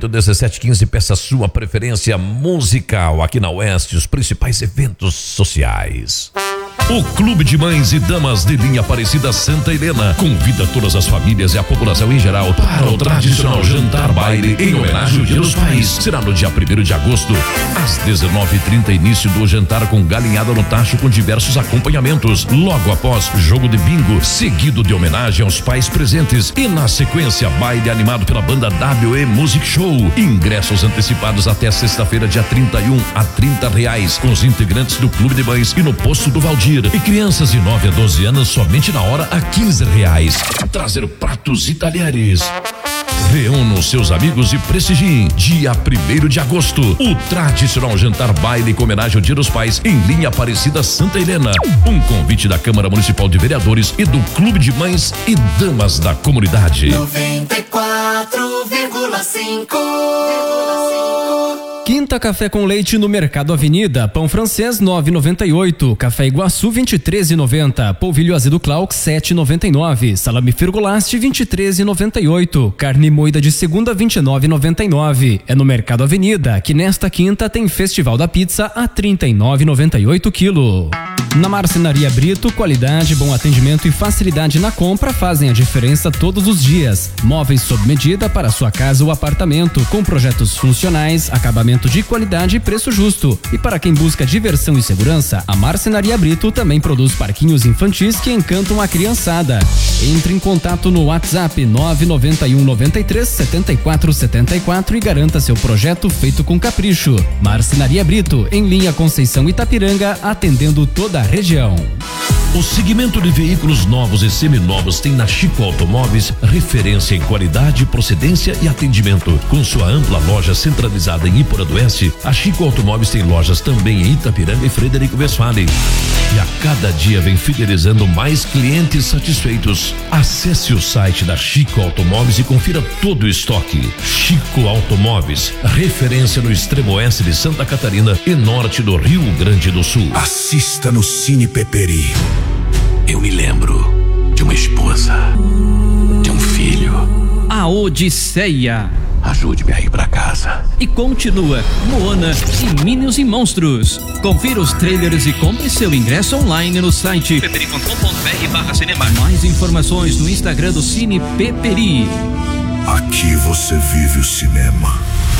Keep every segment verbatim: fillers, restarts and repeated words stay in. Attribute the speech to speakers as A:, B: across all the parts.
A: oito dezessete quinze, peça sua preferência musical aqui na Oeste, os principais eventos sociais. O Clube de Mães e Damas de Linha Aparecida Santa Helena convida todas as famílias e a população em geral para o tradicional jantar baile em homenagem ao Dia dos Pais. Será no dia primeiro de agosto, às dezenove e trinta, início do jantar com galinhada no tacho com diversos acompanhamentos. Logo após, jogo de bingo, seguido de homenagem aos pais presentes. E na sequência, baile animado pela banda W E Music Show. Ingressos antecipados até sexta-feira, dia trinta e um, a trinta reais, com os integrantes do Clube de Mães e no Posto do Valdir. E crianças de nove a doze anos somente na hora a quinze reais. Trazer pratos e talheres. Reúna os seus amigos e prestigiem, dia primeiro de agosto, o tradicional jantar baile com homenagem ao Dia dos Pais em Linha Aparecida Santa Helena. Um convite da Câmara Municipal de Vereadores e do Clube de Mães e Damas da Comunidade.
B: noventa e quatro vírgula cinco.
C: Quinta Café com Leite no Mercado Avenida, pão francês nove e noventa e oito, café Iguaçu vinte e três e noventa, polvilho azedo Clark sete e noventa e nove, salame Firgolaste vinte e três e noventa e oito, carne moída de segunda vinte e nove e noventa e nove. É no Mercado Avenida que nesta quinta tem Festival da Pizza a trinta e nove e noventa e oito quilo. Na Marcenaria Brito, qualidade, bom atendimento e facilidade na compra fazem a diferença todos os dias. Móveis sob medida para sua casa ou apartamento, com projetos funcionais, acabamento de qualidade e preço justo. E para quem busca diversão e segurança, a Marcenaria Brito também produz parquinhos infantis que encantam a criançada. Entre em contato no WhatsApp nove nove um nove três sete quatro sete quatro e garanta seu projeto feito com capricho. Marcenaria Brito, em linha Conceição Itapiranga, atendendo toda a região.
A: O segmento de veículos novos e seminovos tem na Chico Automóveis referência em qualidade, procedência e atendimento. Com sua ampla loja centralizada em Iporã do Oeste, a Chico Automóveis tem lojas também em Itapiranga e Frederico Westphalen. E a cada dia vem fidelizando mais clientes satisfeitos. Acesse o site da Chico Automóveis e confira todo o estoque. Chico Automóveis, referência no extremo oeste de Santa Catarina e norte do Rio Grande do Sul.
D: Assista no Cine Peperi.
E: Eu me lembro de uma esposa, de um filho.
F: A Odisseia.
E: Ajude-me a ir pra casa.
F: E continua Moana e Minions e Monstros. Confira os trailers e compre seu ingresso online no site peperi ponto com ponto br barra cinema. Mais informações no Instagram do Cine Peperi.
D: Aqui você vive o cinema.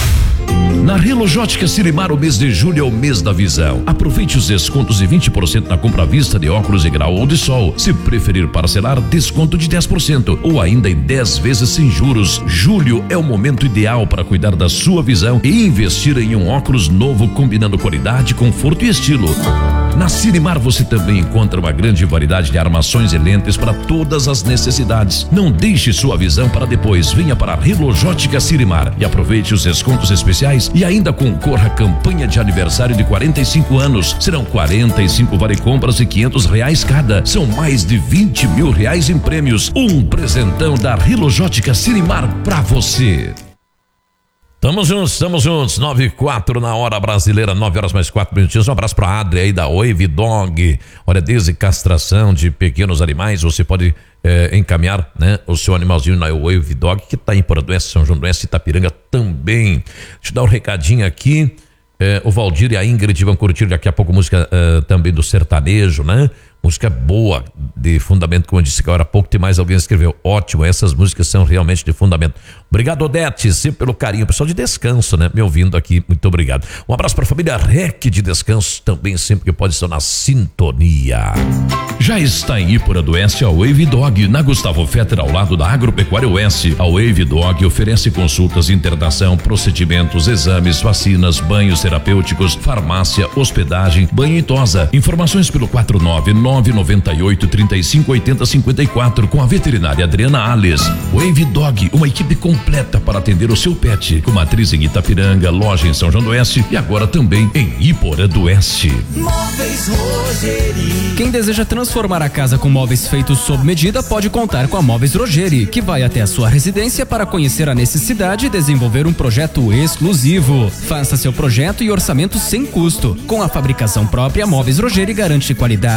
A: Na Relojótica Sirimar, o mês de julho é o mês da visão. Aproveite os descontos de vinte por cento na compra à vista de óculos de grau ou de sol. Se preferir parcelar, desconto de dez por cento ou ainda em dez vezes sem juros. Julho é o momento ideal para cuidar da sua visão e investir em um óculos novo combinando qualidade, conforto e estilo. Na Sirimar você também encontra uma grande variedade de armações e lentes para todas as necessidades. Não deixe sua visão para depois. Venha para a Relojótica Sirimar e aproveite os descontos especiais e ainda concorra à campanha de aniversário de quarenta e cinco anos. Serão quarenta e cinco vale compras de quinhentos reais cada. São mais de vinte mil reais em prêmios. Um presentão da Relojótica Sirimar para você. Tamo juntos, tamo juntos, nove e quatro na hora brasileira, nove horas mais quatro minutinhos. Um abraço pra Adri aí da Wave Dog. Olha, desde castração de pequenos animais, você pode é, encaminhar, né, o seu animalzinho na Wave Dog, que tá em Porã do Oeste, São João do Oeste, Itapiranga também. Deixa eu dar um recadinho aqui. É, o Valdir e a Ingrid vão curtir daqui a pouco música é, também do sertanejo, né? Música boa, de fundamento, como eu disse agora há pouco, tem mais alguém que escreveu. Ótimo, essas músicas são realmente de fundamento. Obrigado, Odete, sempre pelo carinho. Pessoal de Descanso, né? Me ouvindo aqui, muito obrigado. Um abraço para a família Rec de Descanso, também sempre que pode estar na sintonia. Já está em Iporã do Oeste a Wave Dog, na Gustavo Fetter, ao lado da Agropecuária Oeste. A Wave Dog oferece consultas de internação, procedimentos, exames, vacinas, banhos terapêuticos, farmácia, hospedagem, banho e tosa. Informações pelo quatro nove nove nove oito três cinco oito zero cinco quatro com a veterinária Adriana Alves. Wave Dog, uma equipe completa para atender o seu pet, com matriz em Itapiranga, loja em São João do Oeste e agora também em Iporã do Oeste.
B: Móveis Rogeri.
C: Quem deseja transformar a casa com móveis feitos sob medida pode contar com a Móveis Rogeri, que vai até a sua residência para conhecer a necessidade e desenvolver um projeto exclusivo. Faça seu projeto e orçamento sem custo. Com a fabricação própria, a Móveis Rogeri garante qualidade e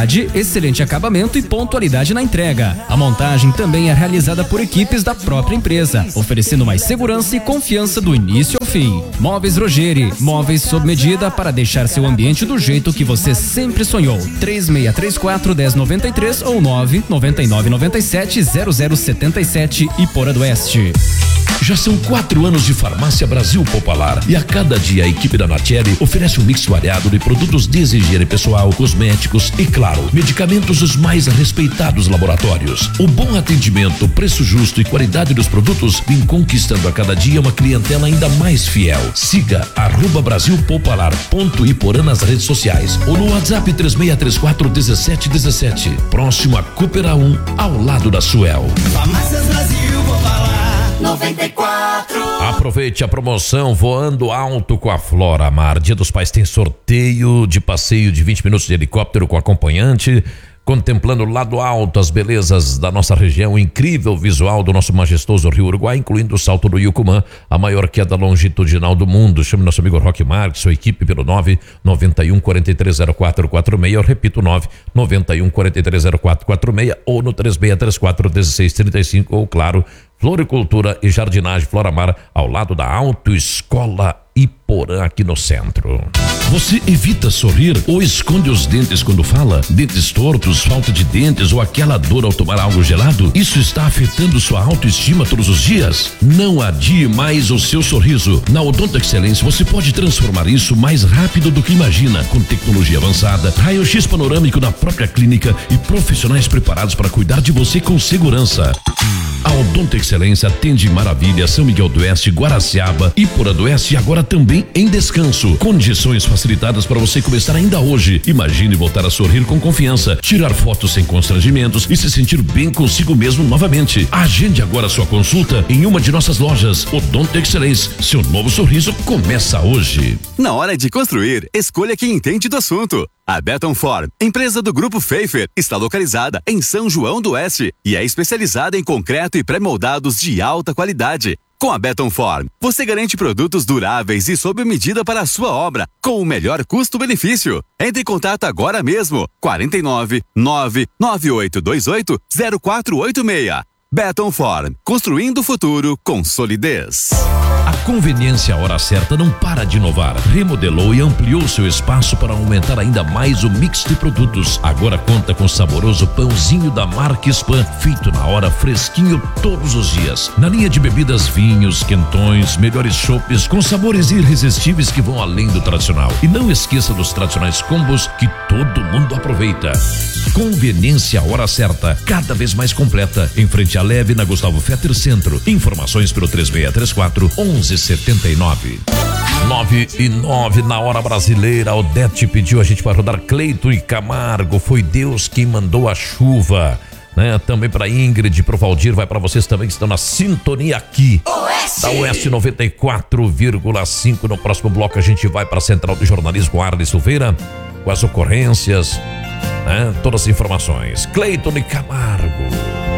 C: excelente acabamento e pontualidade na entrega. A montagem também é realizada por equipes da própria empresa, oferecendo mais segurança e confiança do início ao fim. Móveis Rogeri, móveis sob medida para deixar seu ambiente do jeito que você sempre sonhou. três seis três quatro, um zero nove três ou nove nove nove nove sete zero zero sete sete, Iporã do Oeste.
A: Já são quatro anos de Farmácia Brasil Popular e a cada dia a equipe da Natieri oferece um mix variado de produtos de higiene pessoal, cosméticos e, claro, medicamentos dos mais respeitados laboratórios. O bom atendimento, preço justo e qualidade dos produtos vem conquistando a cada dia uma clientela ainda mais fiel. Siga arroba Brasil Popular ponto Iporã nas redes sociais ou no WhatsApp três seis três quatro um sete um sete. Próximo a Coopera um, ao lado da Suel.
B: Farmácias Brasil Popular noventa e quatro.
A: Aproveite a promoção Voando Alto com a Flora Mar. Dia dos Pais tem sorteio de passeio de vinte minutos de helicóptero com acompanhante, contemplando lado alto as belezas da nossa região, o incrível visual do nosso majestoso Rio Uruguai, incluindo o Salto do Yucumã, a maior queda longitudinal do mundo. Chame nosso amigo Roque Marques, sua equipe pelo nove nove um quatro três zero quatro quatro seis, eu repito nove nove um quatro três zero quatro quatro seis ou no três seis três quatro um seis três cinco ou claro, Floricultura e Jardinagem Flora Mar, ao lado da Autoescola Iporã, aqui no centro. Você evita sorrir ou esconde os dentes quando fala? Dentes tortos, falta de dentes ou aquela dor ao tomar algo gelado? Isso está afetando sua autoestima todos os dias? Não adie mais o seu sorriso. Na Odonto Excelência você pode transformar isso mais rápido do que imagina, com tecnologia avançada, raio-x panorâmico na própria clínica e profissionais preparados para cuidar de você com segurança. A Odonto Excelência atende em Maravilha, São Miguel do Oeste, Guaraciaba, Iporã do Oeste e agora também em Descanso. Condições facilitadas para você começar ainda hoje. Imagine voltar a sorrir com confiança, tirar fotos sem constrangimentos e se sentir bem consigo mesmo novamente. Agende agora sua consulta em uma de nossas lojas. Odonto Excelência, seu novo sorriso começa hoje.
G: Na hora de construir, escolha quem entende do assunto. A Beton Form, empresa do Grupo Pfeiffer, está localizada em São João do Oeste e é especializada em concreto e pré-moldados de alta qualidade. Com a Beton Form, você garante produtos duráveis e sob medida para a sua obra, com o melhor custo-benefício. Entre em contato agora mesmo, quarenta e nove, nove nove oito dois oito, zero quatro oito seis. Beton Form, construindo o futuro com solidez.
A: A Conveniência Hora Certa não para de inovar. Remodelou e ampliou seu espaço para aumentar ainda mais o mix de produtos. Agora conta com saboroso pãozinho da marca Spam, feito na hora, fresquinho todos os dias. Na linha de bebidas, vinhos, quentões, melhores chopes com sabores irresistíveis que vão além do tradicional. E não esqueça dos tradicionais combos que todo mundo aproveita. Conveniência Hora Certa, cada vez mais completa, em frente à Leve, na Gustavo Fetter Centro. Informações pelo três seis três quatro, um um sete nove. nove e nove na hora brasileira. Odete pediu a gente para rodar Cleiton e Camargo. Foi Deus quem mandou a chuva, né? Também para Ingrid, pro Valdir, vai para vocês também que estão na sintonia aqui Oeste. Da Oeste noventa e quatro vírgula cinco. No próximo bloco a gente vai para a Central de Jornalismo com Arles Silveira, com as ocorrências, né? Todas as informações. Cleiton e Camargo.